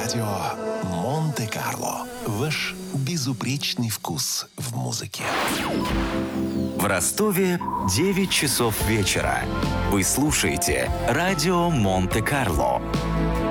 Радио Монте-Карло. Ваш безупречный вкус в музыке. В Ростове 9 часов вечера. Вы слушаете Радио Монте-Карло.